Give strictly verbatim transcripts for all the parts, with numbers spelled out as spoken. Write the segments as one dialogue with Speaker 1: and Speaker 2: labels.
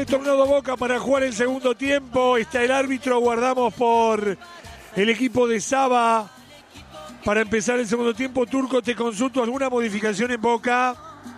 Speaker 1: retornado Boca para jugar el segundo tiempo. Está el árbitro, guardamos por el equipo de Saba para empezar el segundo tiempo. Turco, te consulto, ¿alguna modificación en Boca?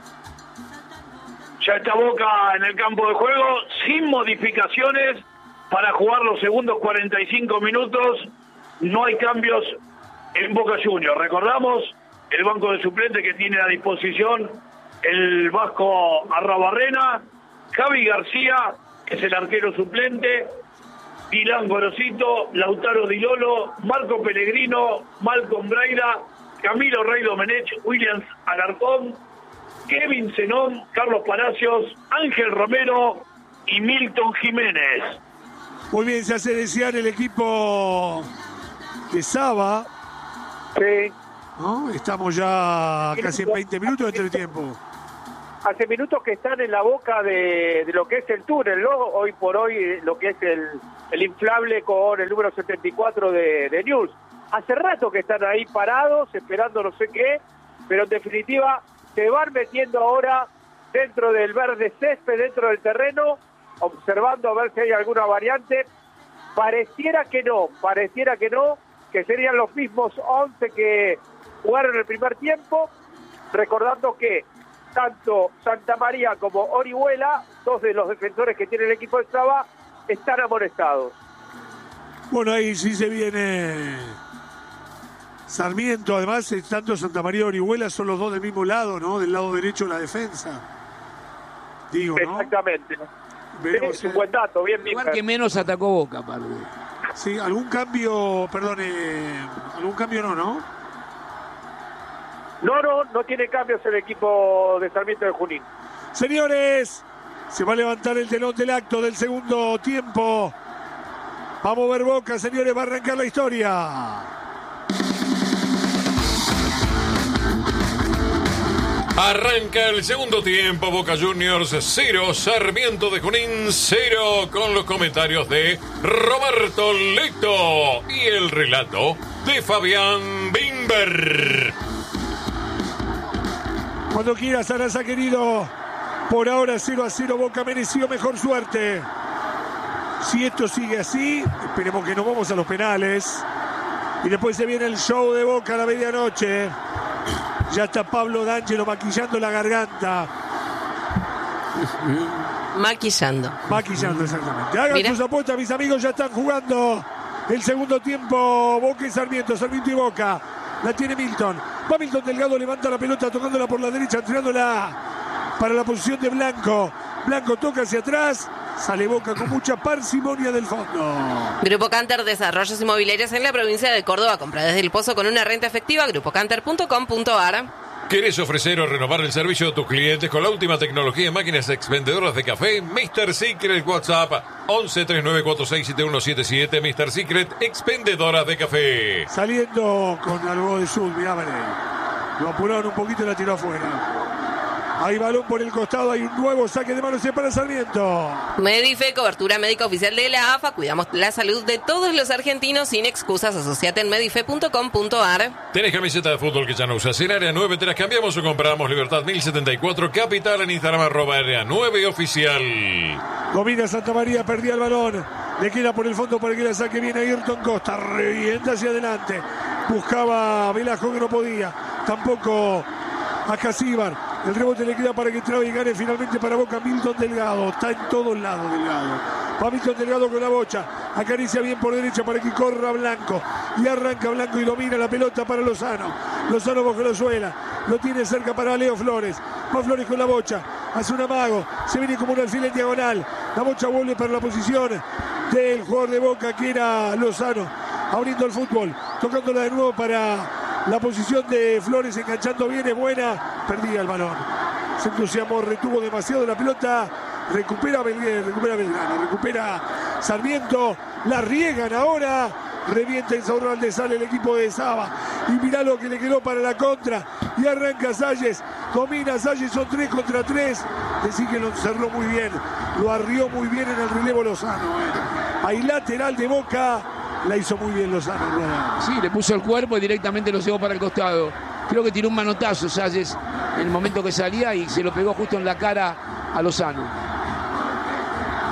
Speaker 2: Ya está Boca en el campo de juego, sin modificaciones, para jugar los segundos cuarenta y cinco minutos. No hay cambios en Boca Juniors. Recordamos el banco de suplentes que tiene a disposición el Vasco Arrabarrena, Javi García, que es el arquero suplente, Dylan Gorosito, Lautaro Di Lolo, Marco Pellegrino, Malcolm Braida, Camilo Rey Domenech, Williams Alarcón, Kevin Zenón, Carlos Palacios, Ángel Romero y Milton Jiménez.
Speaker 1: Muy bien, se hace desear el equipo de Saba.
Speaker 3: Sí.
Speaker 1: ¿No? Estamos ya casi en veinte minutos de entretiempo.
Speaker 3: Hace minutos que están en la boca de, de lo que es el túnel, ¿no? Hoy por hoy lo que es el, el inflable con el número setenta y cuatro de, de News. Hace rato que están ahí parados, esperando no sé qué, pero en definitiva se van metiendo ahora dentro del verde césped, dentro del terreno, observando a ver si hay alguna variante. Pareciera que no, pareciera que no, que serían los mismos once que jugaron el primer tiempo, recordando que tanto Santa María como Orihuela, dos de los defensores que tiene el equipo de Saba, están amonestados.
Speaker 1: Bueno, ahí sí se viene Sarmiento, además, tanto Santa María y Orihuela son los dos del mismo lado, ¿no? Del lado derecho de la defensa. Digo, ¿no?
Speaker 3: Exactamente.
Speaker 1: Veremos,
Speaker 3: Sí, un buen dato, bien, bien.
Speaker 4: Igual que menos atacó Boca, aparte.
Speaker 1: Sí, algún cambio, perdón, eh, algún cambio no, ¿no?
Speaker 3: No, no, no tiene cambios el equipo de Sarmiento de Junín.
Speaker 1: Señores, se va a levantar el telón del acto del segundo tiempo. Vamos a ver Boca, señores, va a arrancar la historia.
Speaker 5: Arranca el segundo tiempo, Boca Juniors cero, Sarmiento de Junín cero, con los comentarios de Roberto Leto y el relato de Fabián Bimber.
Speaker 1: Cuando quieras, Arasa, querido. Por ahora cero a cero, Boca mereció mejor suerte. Si esto sigue así, esperemos que nos vamos a los penales. Y después se viene el show de Boca a la medianoche. Ya está Pablo D'Angelo maquillando la garganta.
Speaker 6: Maquillando.
Speaker 1: Maquillando, exactamente. Hagan
Speaker 6: Mira.
Speaker 1: sus apuestas, mis amigos, ya están jugando el segundo tiempo. Boca y Sarmiento, Sarmiento y Boca. La tiene Milton. Va Milton Delgado, levanta la pelota, tocándola por la derecha, entregándola para la posición de Blanco. Blanco toca hacia atrás. Sale Boca con mucha parsimonia del fondo.
Speaker 6: Grupo Canter, desarrollos inmobiliarios en la provincia de Córdoba. Compra desde el Pozo con una renta efectiva. grupo canter punto com punto ar.
Speaker 5: ¿Querés ofrecer o renovar el servicio de tus clientes con la última tecnología en máquinas expendedoras de café? mister Secret WhatsApp once treinta y nueve cuarenta y seis setenta y uno setenta y siete. mister Secret Expendedoras de Café.
Speaker 1: Saliendo con algo de sur, mirá, vale. Lo apuraron un poquito y la tiró afuera. Hay balón por el costado, hay un nuevo saque de manos para Sarmiento.
Speaker 6: Medife, cobertura médica oficial de la A F A. Cuidamos la salud de todos los argentinos sin excusas. Asociate en medife punto com punto ar.
Speaker 5: ¿Tenés camiseta de fútbol que ya no usas? En Área nueve te las cambiamos o compramos. Libertad mil setenta y cuatro, Capital, en Instagram, arroba Área nueve Oficial.
Speaker 1: Domina Santa María, perdía el balón. Le queda por el fondo para que la saque bien a Ayrton Costa. Revienta hacia adelante. Buscaba a Velasco que no podía. Tampoco a Casíbar. El rebote le queda para que trabe y gane finalmente para Boca Milton Delgado. Está en todos lados Delgado. Va Milton Delgado con la bocha. Acaricia bien por derecha para que corra Blanco. Y arranca Blanco y domina la pelota para Lozano. Lozano bajo la suela. Lo tiene cerca para Leo Flores. Va Flores con la bocha. Hace un amago. Se viene como un alfil en diagonal. La bocha vuelve para la posición del jugador de Boca que era Lozano. Abriendo el fútbol. Tocándola de nuevo para la posición de Flores, enganchando bien, es buena. Perdía el balón. Se entusiasmó, retuvo demasiado la pelota. Recupera Belgrano, recupera Belgrano, recupera Sarmiento. La riegan ahora. Revienta Insaurralde, sale el equipo de Saba. Y mirá lo que le quedó para la contra. Y arranca Salles. Domina Salles, son tres contra tres. Decir que lo encerró muy bien. Lo arrió muy bien en el relevo Lozano. Eh. Hay lateral de Boca. La hizo muy bien Lozano.
Speaker 4: Sí, le puso el cuerpo y directamente lo llevó para el costado. Creo que tiró un manotazo Salles en el momento que salía y se lo pegó justo en la cara a Lozano.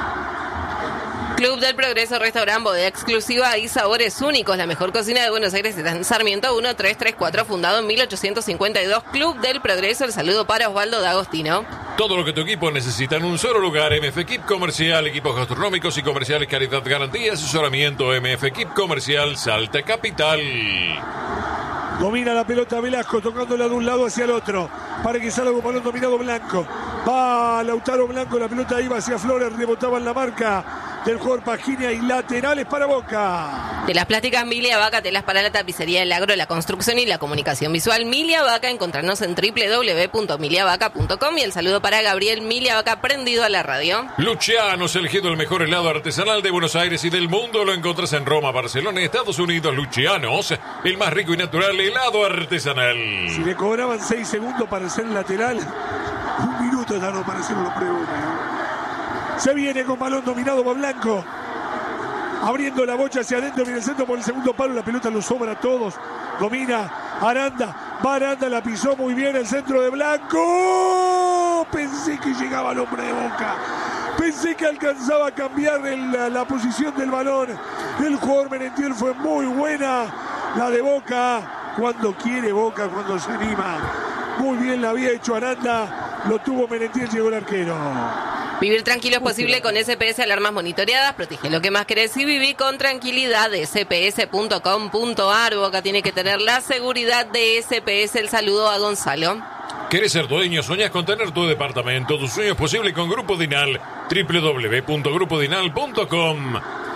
Speaker 6: Club del Progreso, restaurante, bodega exclusiva y sabores únicos. La mejor cocina de Buenos Aires está en Sarmiento uno tres tres cuatro, fundado en mil ochocientos cincuenta y dos. Club del Progreso. El saludo para Osvaldo D'Agostino.
Speaker 5: Todo lo que tu equipo necesita en un solo lugar. M F Equip Comercial, equipos gastronómicos y comerciales, calidad, garantía, asesoramiento. M F Equip Comercial, Salta Capital.
Speaker 1: Domina la pelota Velasco, tocándola de un lado hacia el otro, para que salga un balón dominado Blanco. Va Lautaro Blanco, la pelota iba hacia Flores, rebotaba en la marca del jugador Pagini y laterales para Boca.
Speaker 6: De las plásticas Milia Vaca, telas para la tapicería, el agro, la construcción y la comunicación visual. Milia Vaca, encontrarnos en doble u doble u doble u punto milia vaca punto com. Y el saludo para Gabriel Milia Vaca, prendido a la radio.
Speaker 5: Luciano's, elegido el mejor helado artesanal de Buenos Aires y del mundo. Lo encontrás en Roma, Barcelona y Estados Unidos. Luciano's, el más rico y natural helado artesanal.
Speaker 1: Si le cobraban seis segundos para hacer lateral, un minuto tardó para hacerlo los preguntas, ¿no? Se viene con balón dominado por Blanco. Abriendo la bocha hacia adentro, viene el centro por el segundo palo. La pelota lo sobra a todos. Domina Aranda. Va Aranda, la pisó muy bien el centro de Blanco. Pensé que llegaba al hombre de Boca. Pensé que alcanzaba a cambiar el, la, la posición del balón. El jugador Merentiel fue muy buena. La de Boca. Cuando quiere Boca, cuando se anima. Muy bien la había hecho Aranda. Lo tuvo Merentiel, llegó el arquero.
Speaker 6: Vivir tranquilo es posible con S P S Alarmas Monitoreadas. Protege lo que más querés y viví con tranquilidad. S P S punto com punto a r. Boca tiene que tener la seguridad de S P S. El saludo a Gonzalo.
Speaker 5: ¿Querés ser dueño? ¿Soñás con tener tu departamento? Tu sueño es posible con Grupo Dinal. doble u doble u doble u punto grupo dinal punto com.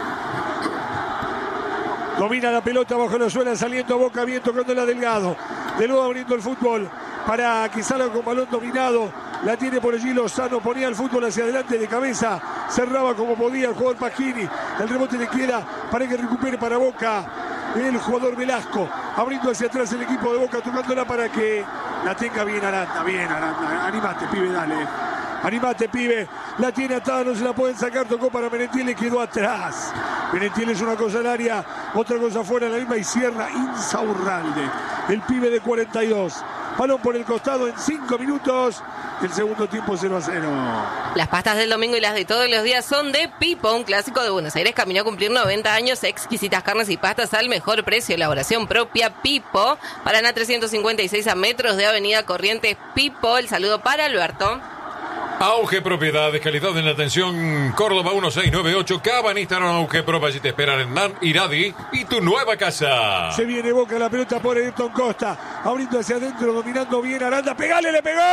Speaker 1: Domina la pelota bajo la suela, saliendo Boca bien, tocándola Delgado. De nuevo abriendo el fútbol para que salga con balón dominado. La tiene por allí Lozano, ponía el fútbol hacia adelante de cabeza, cerraba como podía el jugador Pagini. El rebote le queda para que recupere para Boca el jugador Velasco, abriendo hacia atrás el equipo de Boca, tocándola para que la tenga bien Aranda. Bien Aranda, animate pibe, dale. Animate pibe, la tiene atada, no se la pueden sacar, tocó para Merentiel, le quedó atrás. Merentiel es una cosa al área, otra cosa afuera, la misma y cierra Insaurralde, el pibe de cuarenta y dos. Balón por el costado en cinco minutos. El segundo tiempo cero a cero.
Speaker 6: Las pastas del domingo y las de todos los días son de Pipo, un clásico de Buenos Aires. Caminó a cumplir noventa años. Exquisitas carnes y pastas al mejor precio. Elaboración propia Pipo. Paraná trescientos cincuenta y seis a metros de Avenida Corrientes. Pipo. El saludo para Alberto.
Speaker 5: Auge Propiedades, calidad en la atención. Córdoba uno seis nueve ocho. Cava en Instagram. Auge Propa, si te esperan en Nan Iradi y tu nueva casa.
Speaker 1: Se viene Boca, la pelota por Ayrton Costa. Abriendo hacia adentro, dominando bien Aranda. ¡Pegale, le pegó!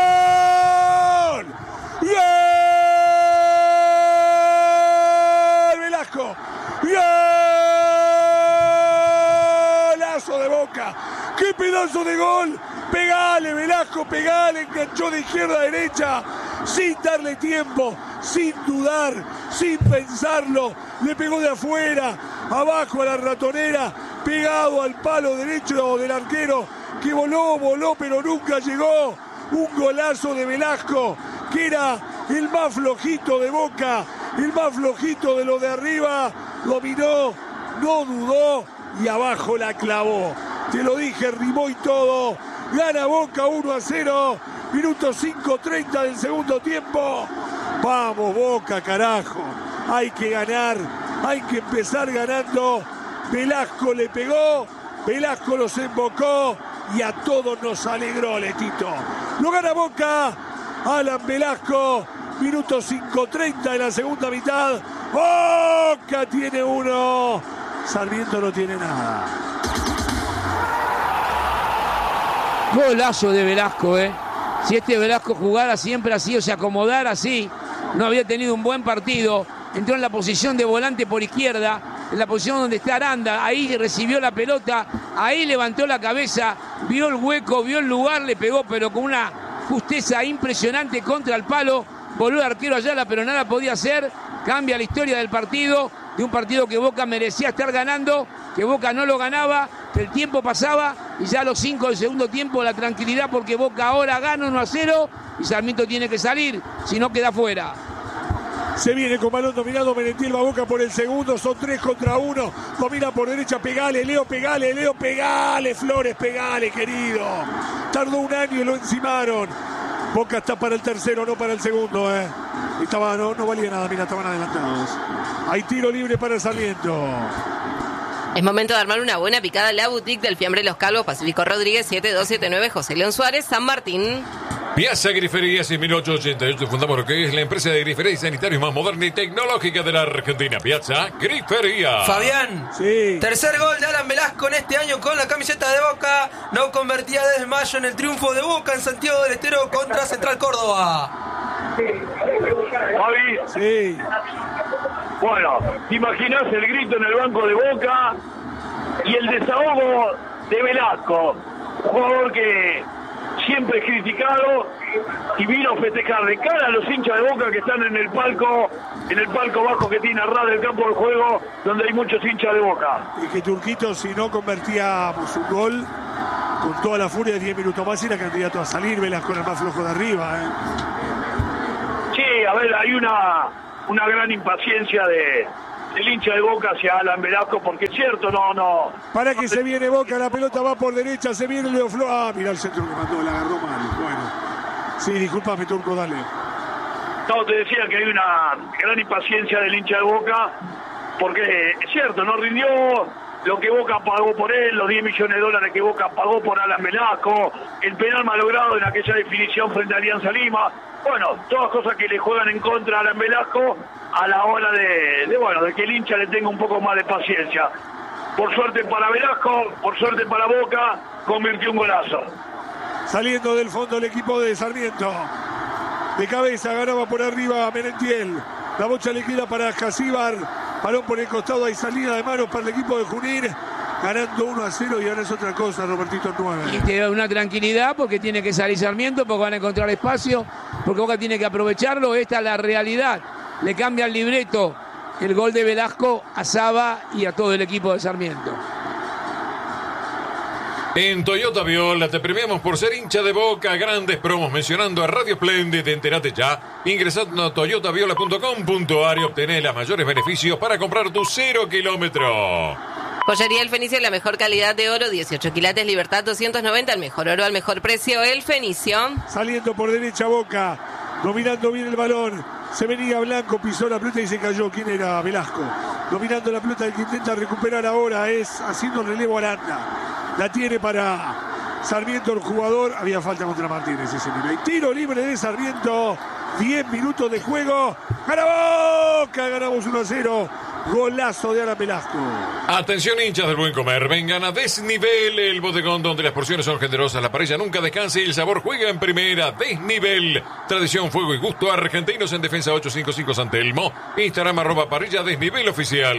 Speaker 1: ¡Gol! Velasco. ¡Golazo de Boca! ¡Qué pedazo de gol! Pegale, Velasco, pegale, enganchó de izquierda a derecha, sin darle tiempo, sin dudar, sin pensarlo, le pegó de afuera, abajo a la ratonera, pegado al palo derecho del arquero, que voló, voló, pero nunca llegó. Un golazo de Velasco, que era el más flojito de Boca, el más flojito de lo de arriba, dominó, no dudó y abajo la clavó. Te lo dije, rimó y todo. Gana Boca uno a cero. Minuto cinco treinta del segundo tiempo. Vamos Boca, carajo. Hay que ganar. Hay que empezar ganando. Velasco le pegó. Velasco los embocó. Y a todos nos alegró, Letito. Lo gana Boca. Alan Velasco. Minuto cinco treinta de la segunda mitad. Boca tiene uno. Sarmiento no tiene nada.
Speaker 4: Golazo de Velasco, ¿eh? Si este Velasco jugara siempre así o se acomodara así, no había tenido un buen partido. Entró en la posición de volante por izquierda, en la posición donde está Aranda. Ahí recibió la pelota, ahí levantó la cabeza, vio el hueco, vio el lugar, le pegó, pero con una justeza impresionante contra el palo. Voló el arquero Ayala, pero nada podía hacer. Cambia la historia del partido, de un partido que Boca merecía estar ganando, que Boca no lo ganaba, que el tiempo pasaba y ya a los cinco del segundo tiempo la tranquilidad porque Boca ahora gana uno a cero y Sarmiento tiene que salir, si no queda fuera.
Speaker 1: Se viene con balón dominado, Merentiel va Boca por el segundo, son tres contra uno, domina por derecha, pegale, Leo, pegale, Leo, pegale, Flores, pegale, querido. Tardó un año y lo encimaron. Boca está para el tercero, no para el segundo, eh. Estaba, no, no valía nada, mira, estaban adelantados. Hay tiro libre para Sarmiento.
Speaker 6: Es momento de armar una buena picada en la boutique del Fiambre Los Calvos, Pacífico Rodríguez, siete dos siete nueve, José León Suárez, San Martín.
Speaker 5: Piazza Grifería seis mil ochocientos ochenta y ocho, fundamos lo que es la empresa de grifería y sanitarios más moderna y tecnológica de la Argentina. Piazza Grifería.
Speaker 7: Fabián,
Speaker 1: Sí.
Speaker 7: tercer gol de Alan Velasco en este año con la camiseta de Boca. No convertía desde mayo en el triunfo de Boca en Santiago del Estero contra Central Córdoba.
Speaker 2: Javi,
Speaker 1: Sí.
Speaker 2: bueno, ¿te imaginás el grito en el banco de Boca y el desahogo de Velasco? Un jugador que siempre es criticado y vino a festejar de cara a los hinchas de Boca que están en el palco, en el palco bajo que tiene Arrad del campo de juego, donde hay muchos hinchas de Boca.
Speaker 1: Y que Turquito, si no convertíamos un gol, con toda la furia de diez minutos más, era candidato a salir. Velasco era el más flojo de arriba. ¿eh?
Speaker 2: Sí, a ver, hay una, una gran impaciencia de, del hincha de Boca hacia Alan Velasco, porque es cierto, no, no.
Speaker 1: Para que se viene Boca, la pelota va por derecha, se viene Leo Flores. Ah, mirá el centro que mandó, la agarró mal. Bueno. Sí, discúlpame, Turco, dale.
Speaker 2: No, te decía que hay una gran impaciencia del hincha de Boca, porque es cierto, no rindió lo que Boca pagó por él, los diez millones de dólares que Boca pagó por Alan Velasco, el penal malogrado en aquella definición frente a Alianza Lima. Bueno, todas cosas que le juegan en contra a Alan Velasco a la hora de, de, bueno, de que el hincha le tenga un poco más de paciencia. Por suerte para Velasco, por suerte para Boca, convirtió un golazo.
Speaker 1: Saliendo del fondo el equipo de Sarmiento. De cabeza ganaba por arriba Merentiel. La bocha le queda para Jasíbar. Balón por el costado, hay salida de manos para el equipo de Junín. Ganando uno a cero y ahora es otra cosa, Robertito, nueve.
Speaker 4: Y te da una tranquilidad porque tiene que salir Sarmiento, porque van a encontrar espacio, porque Boca tiene que aprovecharlo. Esta es la realidad. Le cambia el libreto el gol de Velasco a Saba y a todo el equipo de Sarmiento.
Speaker 5: En Toyota Viola te premiamos por ser hincha de Boca. Grandes promos mencionando a Radio Splendid. Entérate ya. Ingresando a toyota viola punto com punto ar y obtener los mayores beneficios para comprar tu cero kilómetro.
Speaker 6: Joyería El Fenicio, la mejor calidad de oro, dieciocho quilates, Libertad doscientos noventa, el mejor oro al mejor precio, El Fenicio.
Speaker 1: Saliendo por derecha Boca, dominando bien el balón. Se venía Blanco, pisó la pelota y se cayó. ¿Quién era? Velasco. Dominando la pelota, el que intenta recuperar ahora es haciendo el relevo a Aranda. La tiene para Sarmiento el jugador. Había falta contra Martínez ese nivel. Hay tiro libre de Sarmiento. diez minutos de juego. ¡Gana Boca! Ganamos uno a cero. Golazo de Alan Velasco.
Speaker 5: Atención, hinchas del buen comer. Vengan a Desnivel, el bodegón donde las porciones son generosas, la parrilla nunca descansa y el sabor juega en primera. Desnivel. Tradición, fuego y gusto argentinos en Defensa ochocientos cincuenta y cinco San Telmo. Instagram arroba parrilla Desnivel oficial.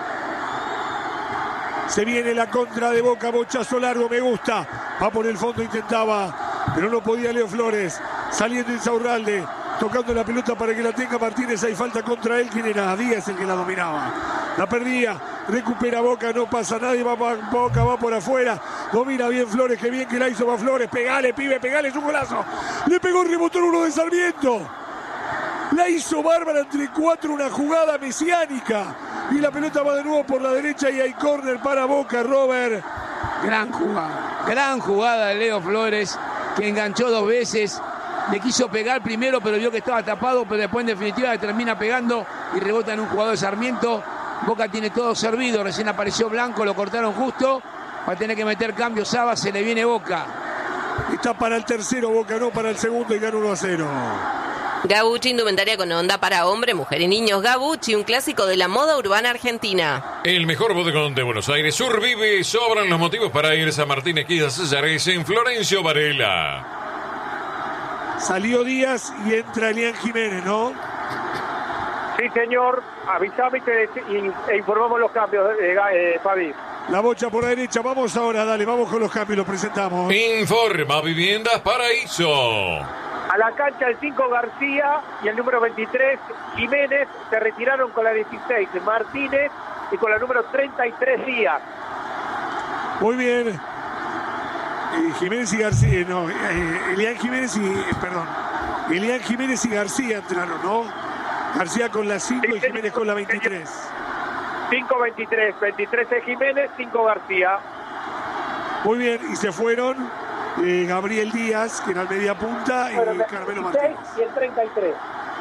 Speaker 1: Se viene la contra de Boca, bochazo largo, me gusta. Va por el fondo, intentaba, pero no podía Leo Flores. Saliendo Insaurralde, tocando la pelota para que la tenga Martínez. Hay falta contra él. ¿Quién era? Díaz el que la dominaba. La perdía, recupera Boca, no pasa nadie. Va para Boca, va por afuera. Domina bien Flores, que bien que la hizo, va Flores. Pegale, pibe, pegale, es un golazo. Le pegó el rebotón uno de Sarmiento. La hizo bárbara entre cuatro, una jugada mesiánica. Y la pelota va de nuevo por la derecha y hay córner para Boca, Robert.
Speaker 4: Gran jugada, gran jugada de Leo Flores, que enganchó dos veces. Le quiso pegar primero, pero vio que estaba tapado, pero después en definitiva le termina pegando y rebota en un jugador de Sarmiento. Boca tiene todo servido, recién apareció Blanco, lo cortaron justo. Va a tener que meter cambio Saba, se le viene Boca.
Speaker 1: Está para el tercero, Boca no para el segundo y gana uno a cero.
Speaker 6: Gabucci, indumentaria con onda para hombre, mujer y niños. Gabucci, un clásico de la moda urbana argentina.
Speaker 5: El mejor bodegón de Buenos Aires. Survive, sobran los motivos para ir a San Martín, Esquina Cesares, en Florencio Varela.
Speaker 1: Salió Díaz y entra Elian Jiménez, ¿no?
Speaker 3: Sí, señor. Avisame y, te, y e informamos los cambios, eh, eh, Fabi.
Speaker 1: La bocha por la derecha. Vamos ahora, dale, vamos con los cambios, los presentamos.
Speaker 5: Informa Viviendas Paraíso.
Speaker 3: A la cancha el cinco García y el número veintitrés Jiménez se retiraron con la dieciséis Martínez y con la número treinta y tres Díaz.
Speaker 1: Muy bien. Eh, Jiménez y García, no, eh, Elian Jiménez y, eh, perdón, Elian Jiménez y García entraron, ¿no? García con la cinco y Jiménez con la veintitrés.
Speaker 3: cinco veintitrés, veintitrés es Jiménez, cinco García.
Speaker 1: Muy bien, y se fueron eh, Gabriel Díaz, que era el media punta, y Carmelo Martínez.
Speaker 3: Y el treinta y tres.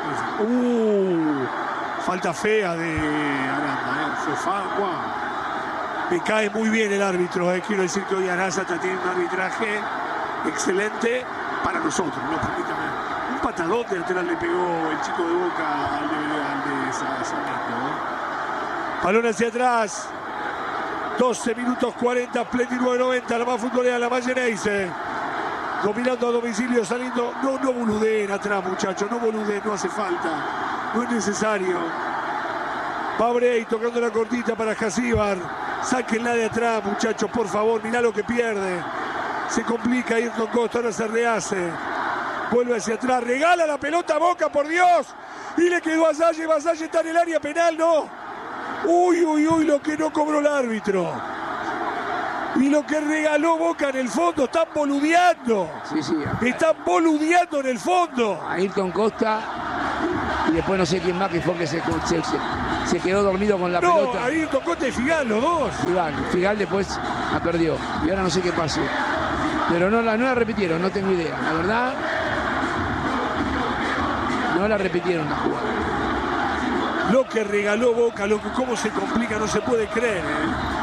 Speaker 1: Uh, falta fea de Aranda, ¿eh? Fue Fagua. Me cae muy bien el árbitro, ¿eh? Quiero decir que hoy Aranda está teniendo un arbitraje excelente para nosotros, no, permítame. Un patadón de lateral le pegó el chico de Boca al de, al de Sarmiento, ¿eh? Balón hacia atrás. doce minutos cuarenta, Pleti nueve noventa, la más futbolera, la más Geneise. Dominando a domicilio, saliendo. No, no boludeen atrás, muchachos, no boludeen, no hace falta. No es necesario. Va Bray tocando la cortita para Jasíbar. Sáquenla de atrás, muchachos, por favor, mirá lo que pierde. Se complica Ayrton Costa, ahora se rehace. Vuelve hacia atrás, regala la pelota a Boca, por Dios. Y le quedó a Vasalle, Vasalle está en el área penal, no. Uy, uy, uy, lo que no cobró el árbitro. Y lo que regaló Boca en el fondo, están boludeando.
Speaker 4: Sí, sí.
Speaker 1: Están boludeando en el fondo.
Speaker 4: Ayrton Costa y después no sé quién más que fue que se, se, se, se quedó dormido con la
Speaker 1: no,
Speaker 4: pelota.
Speaker 1: No, Ayrton Costa y Figal, los dos.
Speaker 4: Figal, Figal después la perdió. Y ahora no sé qué pasó. Pero no la, no la repitieron, no tengo idea. La verdad, no la repitieron la jugada.
Speaker 1: Lo que regaló Boca, lo que cómo se complica, no se puede creer, ¿eh?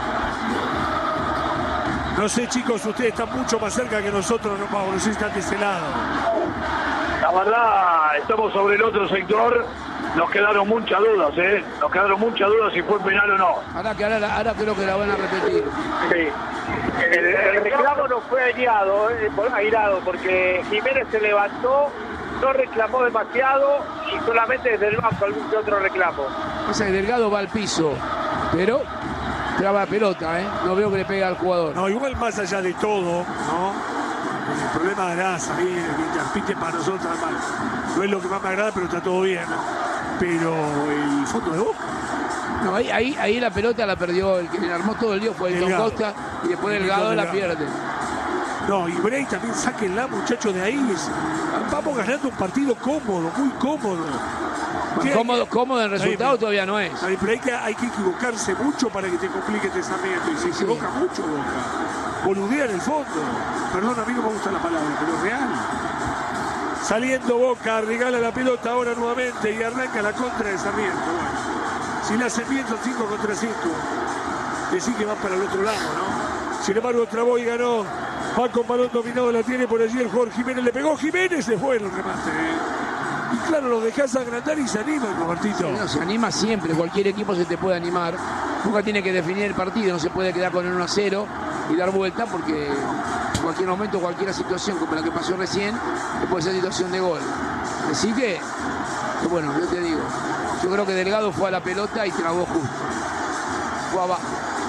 Speaker 1: No sé, chicos, ustedes están mucho más cerca que nosotros, no, Pablo, no sé si están de ese lado.
Speaker 2: La verdad, estamos sobre el otro sector, nos quedaron muchas dudas, ¿eh? Nos quedaron muchas dudas si fue penal o no.
Speaker 4: Ahora, que ahora, ahora creo que la van a repetir.
Speaker 3: Sí. El, el reclamo no fue airado, eh, airado, porque Jiménez se levantó, no reclamó demasiado y solamente desde el banco algún que otro reclamo.
Speaker 4: O sea, Delgado va al piso, pero traba la pelota, ¿eh? No veo que le pega al jugador.
Speaker 1: No, igual más allá de todo, ¿no? El problema de Arasa, a mí, mientras pite para nosotros, mal. No es lo que más me agrada, pero está todo bien, ¿no? Pero el fondo de Boca.
Speaker 4: No, ahí, ahí, ahí la pelota la perdió, el que le armó todo el lío fue Ayrton Costa y después Delgado la pierde.
Speaker 1: No, y Bray también, sáquenla, muchachos, de ahí. Vamos ganando un partido cómodo, muy cómodo.
Speaker 4: Bueno, cómodo, cómodo el resultado
Speaker 1: ahí,
Speaker 4: todavía no es.
Speaker 1: Ahí, pero hay que, hay que equivocarse mucho para que te complique este Sarmiento. Y se
Speaker 4: sí.
Speaker 1: equivoca mucho Boca. Boludea en el fondo. Perdón, a mí no me gusta la palabra, pero es real. Saliendo Boca, regala la pelota ahora nuevamente y arranca la contra de Sarmiento. Bueno, si la hacen bien son cinco contra cinco. Decís que van para el otro lado, ¿no? Sin embargo, Travoy ganó. Va con balón dominado, la tiene por allí el jugador Jiménez. Le pegó Jiménez, se fue el remate. ¿eh? Y claro, lo dejás agrandar y se anima, Robertito.
Speaker 4: Sí, no, se anima siempre, cualquier equipo se te puede animar. Boca tiene que definir el partido, no se puede quedar con el uno a cero y dar vuelta porque en cualquier momento, cualquier situación como la que pasó recién, puede ser situación de gol. Así que, que bueno, yo te digo, yo creo que Delgado fue a la pelota y trabó justo. Fue abajo.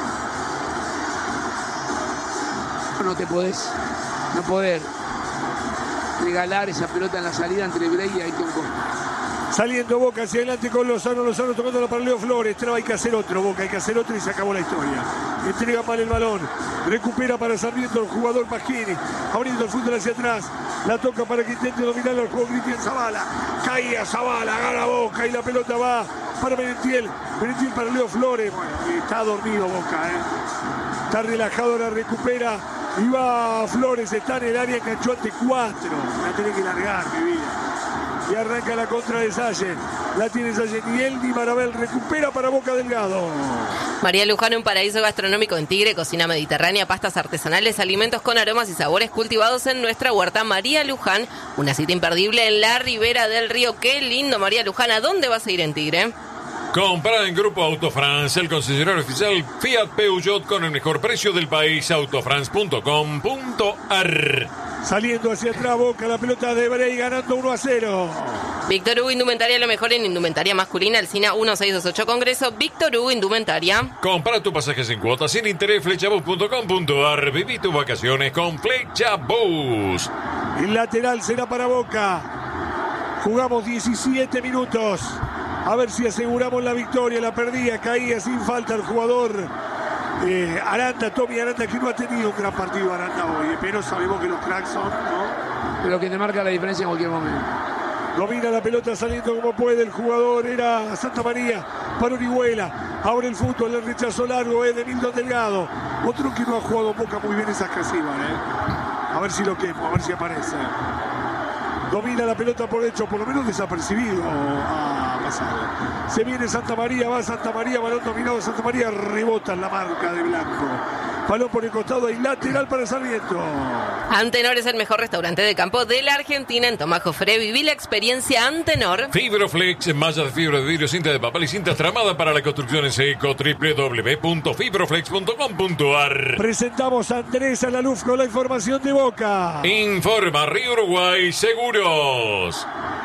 Speaker 4: No te podés, no poder regalar esa pelota en la salida entre Bray y Ayrton Costa.
Speaker 1: Saliendo Boca hacia adelante con Lozano, Lozano tocando la para Leo Flores. Traba, hay que hacer otro, Boca, hay que hacer otro y se acabó la historia. Entrega mal el balón, recupera para Sarmiento el jugador Pasquini, abriendo el fútbol hacia atrás. La toca para que intente dominar al juego Cristian Zavala. Caía Zavala, gana Boca y la pelota va para Merentiel. Merentiel para Leo Flores. Bueno, está dormido Boca, ¿eh? Está relajado, ahora recupera. Y va Flores, está en el área, enganchó ante cuatro. La tiene que largar, mi vida. Y arranca la contra de Salle. La tiene Salle, ni él ni Marabel. Recupera para Boca Delgado.
Speaker 6: María Luján, un paraíso gastronómico en Tigre, cocina mediterránea, pastas artesanales, alimentos con aromas y sabores cultivados en nuestra huerta. María Luján, una cita imperdible en la ribera del río. Qué lindo, María Luján. ¿A dónde vas a ir en Tigre?
Speaker 5: Compra en Grupo Autofrance, el concesionario oficial Fiat Peugeot con el mejor precio del país, autofrance punto com punto ar.
Speaker 1: Saliendo hacia atrás Boca, la pelota de Bray ganando uno a cero.
Speaker 6: Víctor Hugo Indumentaria, lo mejor en indumentaria masculina, Alsina mil seiscientos veintiocho Congreso. Víctor Hugo Indumentaria.
Speaker 5: Compra tu pasaje sin cuotas, sin interés, flechabus punto com punto ar. Viví tus vacaciones con Flechabus.
Speaker 1: El lateral será para Boca. Jugamos diecisiete minutos. A ver si aseguramos la victoria. La perdía, caía sin falta el jugador eh, Aranda, Tommy Aranda, que no ha tenido un gran partido Aranda hoy, pero sabemos que los cracks son, ¿no?
Speaker 4: Pero que te marca la diferencia en cualquier momento.
Speaker 1: Domina la pelota saliendo como puede el jugador, era Santa María para Orihuela. Abre el fútbol, el rechazo largo es de Milton Delgado. Otro que no ha jugado Boca muy bien es Ascasíbar, ¿eh? A ver si lo quemo, a ver si aparece. Domina la pelota por hecho, por lo menos desapercibido. Ah, pasado. Se viene Santa María, va Santa María, balón dominado Santa María, rebota en la marca de Blanco. Balón por el costado y lateral para Sarmiento.
Speaker 6: Antenor es el mejor restaurante de campo de la Argentina. En Tomás Jofré viví la experiencia Antenor.
Speaker 5: Fibroflex, malla de fibra de vidrio, cinta de papel y cinta tramada para la construcción en seco. doble u doble u doble u punto fibroflex punto com punto a r.
Speaker 1: Presentamos a Andrés Alaluf con la información de Boca.
Speaker 5: Informa Río Uruguay Seguros.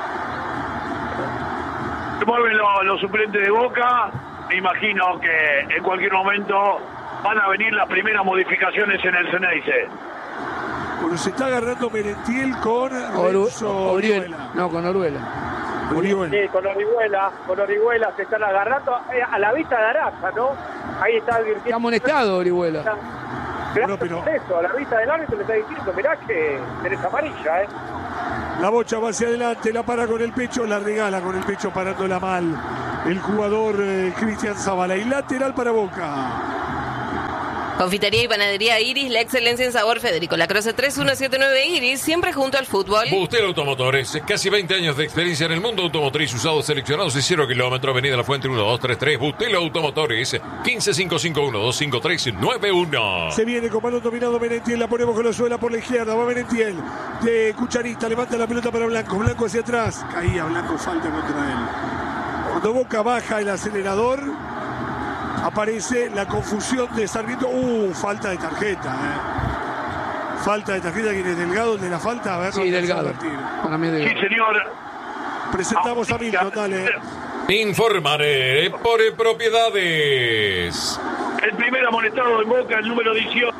Speaker 2: Se mueven los, los suplentes de Boca. Me imagino que en cualquier momento van a venir las primeras modificaciones en el Ceneice.
Speaker 1: Bueno, se está agarrando Merentiel con
Speaker 4: Oru-
Speaker 1: Renzo
Speaker 4: Orihuela.
Speaker 1: Orihuela.
Speaker 4: No, con Oruela.
Speaker 1: Orihuela.
Speaker 3: Sí, con Orihuela, con Orihuela se están agarrando eh, a la vista de Araza, ¿no? Ahí está advirtiendo.
Speaker 4: Está amonestado Orihuela.
Speaker 1: Bueno, pero-
Speaker 3: Eso, a la vista del árbitro le está diciendo, mirá que tenés amarilla, ¿eh?
Speaker 1: La bocha va hacia adelante, la para con el pecho, la regala con el pecho parándola mal. El jugador eh, Cristian Zavala. Y lateral para Boca.
Speaker 6: Confitería y panadería Iris, la excelencia en sabor. Federico Lacroze tres uno siete nueve Iris, siempre junto al fútbol.
Speaker 5: Bustel Automotores, casi veinte años de experiencia en el mundo automotriz, usados seleccionados y cero kilómetros, Avenida La Fuente uno dos tres tres, Bustel Automotores, quince cinco cinco uno dos cinco tres nueve uno.
Speaker 1: Se viene con balón dominado Merentiel, la ponemos con la suela por la izquierda, va Merentiel, de Cucharista, levanta la pelota para Blanco, Blanco hacia atrás, caía Blanco, falta contra él. Cuando Boca baja el acelerador, aparece la confusión de Sarmiento. Uh, falta de tarjeta, eh. Falta de tarjeta, ¿quién es Delgado? ¿De la falta? A ver,
Speaker 4: Sí,
Speaker 1: no
Speaker 4: Delgado. Para mí es
Speaker 2: Sí,
Speaker 4: Delgado.
Speaker 2: señor.
Speaker 1: Presentamos a Milton, dale.
Speaker 5: Informaré por propiedades.
Speaker 2: El primer amonestado en Boca, el número dieciocho.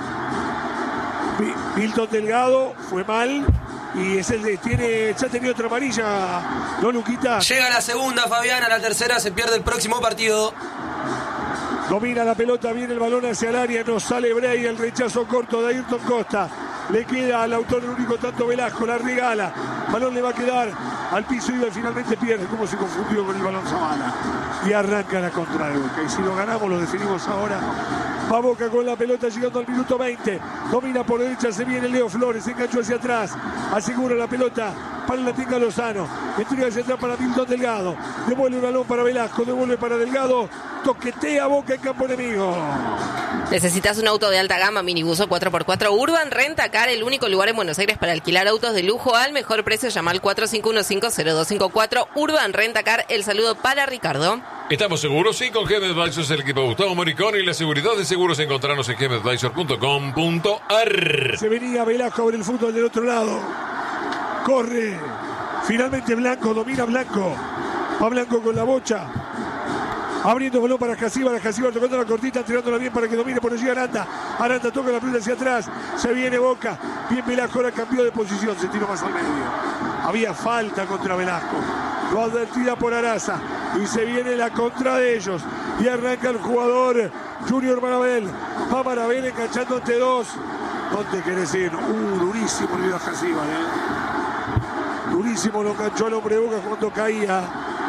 Speaker 1: Mi- Milton Delgado fue mal y es el de, tiene, ya tenía otra amarilla, ¿no, Luquita?
Speaker 7: Llega la segunda, Fabián, a la tercera se pierde el próximo partido.
Speaker 1: Domina la pelota, viene el balón hacia el área, no sale Bray, el rechazo corto de Ayrton Costa. Le queda al autor el único tanto Velasco, la regala. Balón le va a quedar al piso y finalmente pierde. Cómo se confundió con el balón Zavala. Y arranca la contra de Boca. Y si lo ganamos, lo definimos ahora. Va Boca con la pelota llegando al minuto veinte. Domina por derecha, se viene Leo Flores, se enganchó hacia atrás. Asegura la pelota para la tinga Lozano. Entrega hacia atrás para Milton Delgado. Devuelve el balón para Velasco, devuelve para Delgado. Toquetea Boca en campo enemigo.
Speaker 6: ¿Necesitas un auto de alta gama, minibuso cuatro por cuatro? Urban Rentacar, el único lugar en Buenos Aires para alquilar autos de lujo al mejor precio. Llama al cuatro cinco uno cinco cero dos cinco cuatro. Urban Rentacar, el saludo para Ricardo.
Speaker 5: ¿Estamos seguros? Sí, con G M Advisors, el equipo de Gustavo Moricón y la seguridad de seguros. Encontrarnos en g m advisor punto com punto a r.
Speaker 1: Se venía Velasco sobre el fútbol del otro lado. Corre. Finalmente Blanco, domina Blanco. Va Blanco con la bocha. Abriendo el balón para Casíbar, Casíbar tocando la cortita, tirándola bien para que domine por allí Aranda. Aranda toca la pelota hacia atrás, se viene Boca. Bien Velasco, ahora cambió de posición, se tiró más al medio. Había falta contra Velasco. Lo advertida por Araza. Y se viene la contra de ellos. Y arranca el jugador Junior Marabel. Va Marabel enganchando ante dos. ¿Dónde querés ir? Uh, durísimo el video a Casíbar, eh. Durísimo lo enganchó al hombre de Boca cuando caía.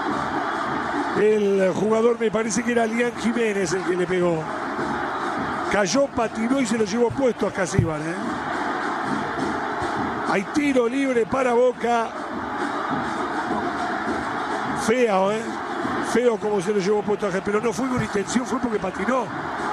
Speaker 1: El jugador, me parece que era Lian Jiménez el que le pegó. Cayó, patinó y se lo llevó puesto a Casíbar, ¿eh? Hay tiro libre para Boca. Feo, ¿eh? Feo como se lo llevó puesto a Casíbar. Pero no fue con intención, fue porque patinó.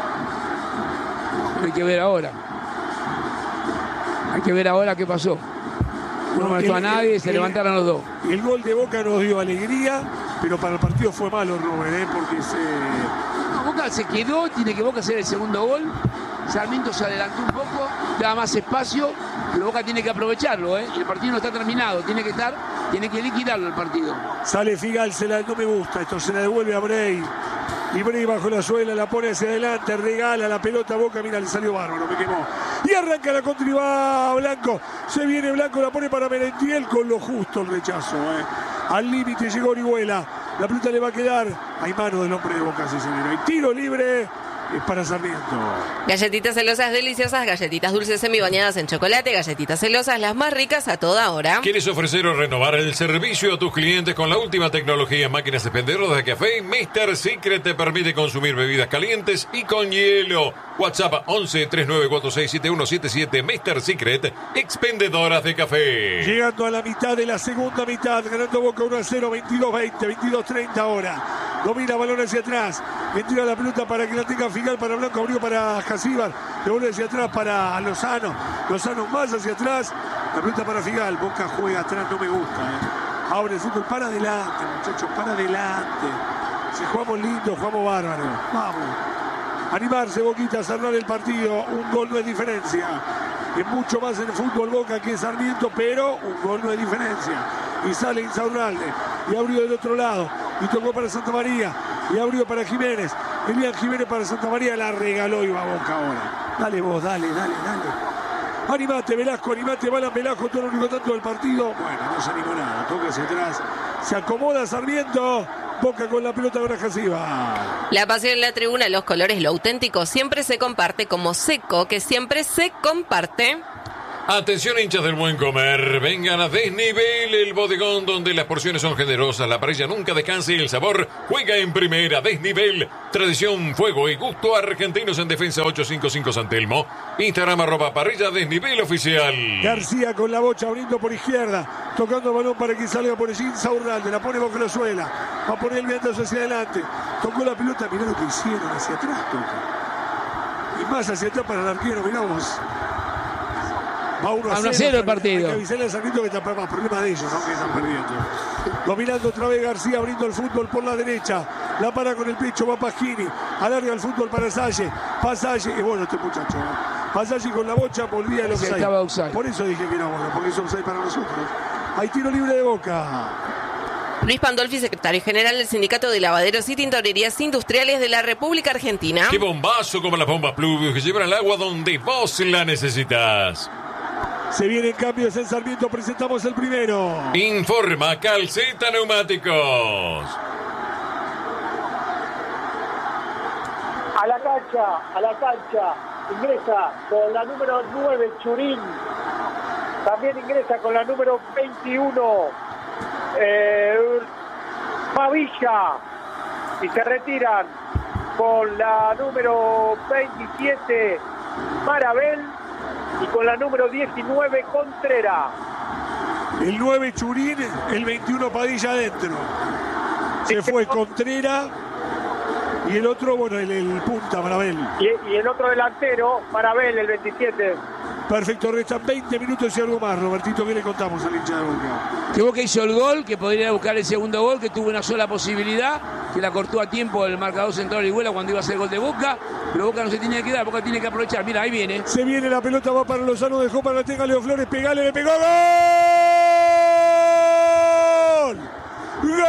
Speaker 4: Hay que ver ahora. Hay que ver ahora qué pasó. No
Speaker 1: No,
Speaker 4: molestó a
Speaker 1: el-
Speaker 4: nadie y
Speaker 1: el-
Speaker 4: se
Speaker 1: el-
Speaker 4: levantaron los dos.
Speaker 1: El gol de Boca nos dio alegría, pero para el partido fue malo, Robert, ¿eh? Porque se...
Speaker 4: No, Boca se quedó, tiene que Boca hacer el segundo gol. Sarmiento se adelantó un poco, da más espacio, pero Boca tiene que aprovecharlo, ¿eh? Y el partido no está terminado, tiene que estar, tiene que liquidarlo el partido.
Speaker 1: Sale Figal, se la, no me gusta esto, se la devuelve a Bray. Y Bray bajo la suela, la pone hacia adelante, regala la pelota a Boca, mira, le salió bárbaro, me quemó. Y arranca la contra y va Blanco. Se viene Blanco, la pone para Merentiel con lo justo el rechazo, ¿eh? Al límite llegó Orihuela. La pelota le va a quedar. Hay mano del hombre de Boca, sí, señor. Hay tiro libre es para Sarmiento.
Speaker 6: Galletitas celosas deliciosas, galletitas dulces semibañadas en chocolate, galletitas celosas las más ricas a toda hora.
Speaker 5: ¿Quieres ofrecer o renovar el servicio a tus clientes con la última tecnología en máquinas expendedoras de café? mister Secret te permite consumir bebidas calientes y con hielo. WhatsApp once, treinta y nueve cuarenta y seis, setenta y uno setenta y siete. mister Secret, expendedoras de café.
Speaker 1: Llegando a la mitad de la segunda mitad, ganando Boca uno a cero, veintidós veinte, veintidós treinta ahora. Domina balón hacia atrás, entrega la pelota para que la tenga Figal, para Blanco, abrió para Jasíbar, devuelve hacia atrás para Lozano, Lozano más hacia atrás, la pelota para Figal, Boca juega atrás, no me gusta, eh. Abre el fútbol, para adelante, muchachos, para adelante. Si jugamos lindo, jugamos bárbaro, vamos. Animarse, Boquita, cerrar el partido, un gol no es diferencia. Es mucho más en el fútbol Boca que Sarmiento, pero un gol no es diferencia. Y sale Insaurralde, y abrió del otro lado, y tocó para Santa María, y abrió para Jiménez. Elian Jiménez para Santa María, la regaló y va Boca ahora. Dale vos, dale, dale, dale. Animate, Velasco, animate, Balan Velasco, todo lo único tanto del partido. Bueno, no se animó nada, toca hacia atrás. Se acomoda Sarmiento. Boca con la pelota ahora Jasíbar.
Speaker 6: La pasión en la tribuna, los colores, lo auténtico siempre se comparte, como Seco, que siempre se comparte.
Speaker 5: Atención, hinchas del buen comer, vengan a Desnivel, el bodegón donde las porciones son generosas, la parrilla nunca descansa y el sabor juega en primera. Desnivel, tradición, fuego y gusto argentinos en defensa ochocientos cincuenta y cinco San Telmo. Instagram arroba parrilla Desnivel oficial.
Speaker 1: García con la bocha abriendo por izquierda, tocando el balón para que salga por allí Insaurralde, la pone Boca Lozuela, va a poner el viento hacia adelante, tocó la pelota, mirá lo que hicieron hacia atrás, toca. Y más hacia atrás para el arquero, mirá vos. Va uno a cero
Speaker 4: el partido.
Speaker 1: Hay que avisarle a Sarmiento que está más problema de ellos, aunque están perdiendo. Dominando otra vez García, abriendo el fútbol por la derecha. La para con el pecho, va Pasquini. Alarga el fútbol para Salle. Pasalle, y bueno este muchacho. Pasalle con la bocha, volvía el offside.
Speaker 4: Estaba offside.
Speaker 1: Por eso dije que no, bueno, porque es offside para nosotros. Hay tiro libre de Boca.
Speaker 6: Luis Pandolfi, secretario general del Sindicato de Lavaderos y Tintorerías Industriales de la República Argentina.
Speaker 5: ¡Qué bombazo como las bombas Pluvius que llevan el agua donde vos la necesitas!
Speaker 1: Se vienen cambios en Sarmiento, presentamos el primero.
Speaker 5: Informa Calceta Neumáticos.
Speaker 3: A la cancha, a la cancha, ingresa con la número nueve Churín, también ingresa con la número veintiuno eh, Pavilla, y se retiran con la número veintisiete Marabel y con la número diecinueve Contreras.
Speaker 1: El nueve Churín, el veintiuno Padilla adentro. Se fue Contreras y el otro, bueno, el, el punta Marabel.
Speaker 3: Y, y el otro delantero, Marabel, el veintisiete.
Speaker 1: Perfecto, restan veinte minutos y algo más. Robertito, ¿qué le contamos al hincha de Boca?
Speaker 4: Que Boca hizo el gol, que podría buscar el segundo gol, que tuvo una sola posibilidad, que la cortó a tiempo el marcador central y vuela cuando iba a hacer el gol de Boca, pero Boca no se tenía que dar, Boca tiene que aprovechar. Mira, ahí viene.
Speaker 1: Se viene la pelota, va para Lozano, dejó para la tenga Leo Flores, pegale, le pegó, ¡gol! ¡Gol!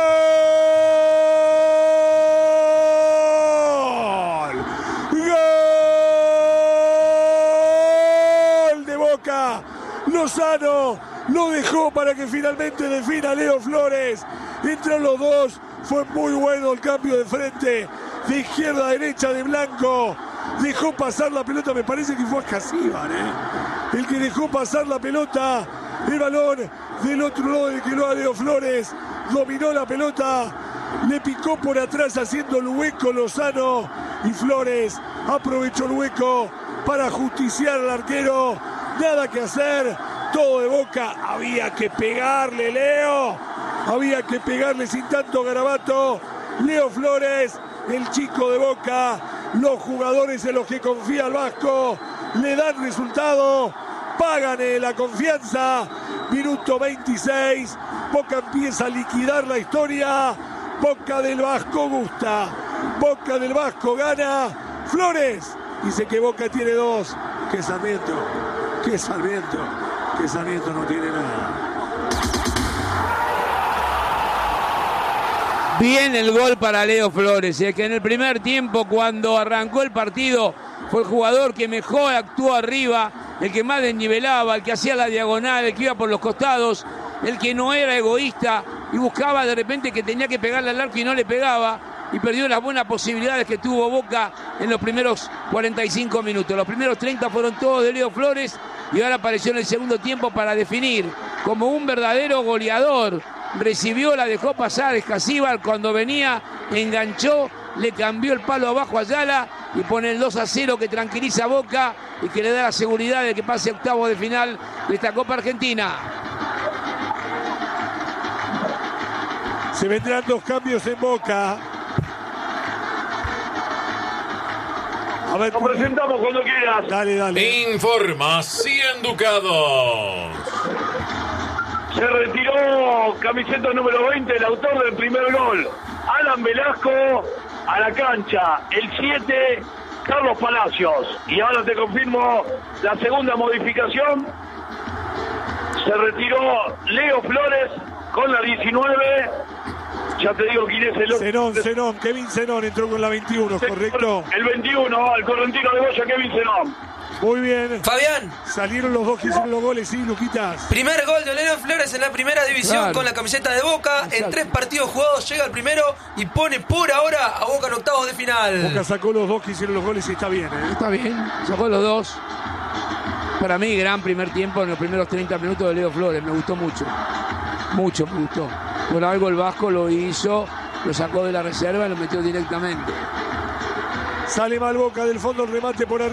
Speaker 1: Lozano lo dejó para que finalmente defina Leo Flores. Entre los dos fue muy bueno el cambio de frente, de izquierda a derecha de Blanco. Dejó pasar la pelota, me parece que fue a Jasíbar, ¿eh? El que dejó pasar la pelota, el balón del otro lado del que lo a Leo Flores. Dominó la pelota, le picó por atrás haciendo el hueco Lozano y Flores aprovechó el hueco para justiciar al arquero. Nada que hacer, todo de Boca, había que pegarle, Leo, había que pegarle sin tanto garabato. Leo Flores, el chico de Boca, los jugadores en los que confía el Vasco, le dan resultado, pagan la confianza. Minuto veintiséis, Boca empieza a liquidar la historia. Boca del Vasco gusta, Boca del Vasco gana. Flores dice que Boca tiene dos, que Sarmiento. Que Sarmiento, que Sarmiento no tiene nada.
Speaker 4: Bien el gol para Leo Flores, eh, que en el primer tiempo, cuando arrancó el partido, fue el jugador que mejor actuó arriba, el que más desnivelaba, el que hacía la diagonal, el que iba por los costados, el que no era egoísta y buscaba de repente que tenía que pegarle al arco y no le pegaba. y perdió las buenas posibilidades que tuvo Boca en los primeros cuarenta y cinco minutos. Los primeros treinta fueron todos de Leo Flores y ahora apareció en el segundo tiempo para definir como un verdadero goleador. Recibió, la dejó pasar Escasíbal cuando venía, enganchó, le cambió el palo abajo a Ayala y pone el dos a cero que tranquiliza a Boca y que le da la seguridad de que pase octavo de final de esta Copa Argentina.
Speaker 1: Se vendrán dos cambios en Boca. A ver,
Speaker 2: nos presentamos cuando quieras.
Speaker 1: Dale, dale.
Speaker 5: Informa cien ducados.
Speaker 2: Se retiró camiseta número veinte, el autor del primer gol, Alan Velasco, a la cancha. El siete, Carlos Palacios. Y ahora te confirmo la segunda modificación. Se retiró Leo Flores con la diecinueve. Ya te digo quién es el otro.
Speaker 1: Zenón, Zenón, Kevin Zenón entró con la veintiuno, ¿correcto?
Speaker 2: El veintiuno, el correntino de Goya, Kevin Zenón.
Speaker 1: Muy bien.
Speaker 7: Fabián.
Speaker 1: Salieron los dos que hicieron los goles, sí, Luquitas.
Speaker 7: Primer gol de Leo Flores en la primera división, claro, con la camiseta de Boca. Exacto. En tres partidos jugados llega el primero y pone por ahora a Boca en octavos de final.
Speaker 1: Boca sacó los dos que hicieron los goles y está bien, ¿eh?
Speaker 4: Está bien, sacó los dos. Para mí, gran primer tiempo en los primeros treinta minutos de Leo Flores. Me gustó mucho. Mucho me gustó. Por algo el Vasco lo hizo, lo sacó de la reserva y lo metió directamente.
Speaker 1: Sale mal Boca del fondo, el remate por arriba.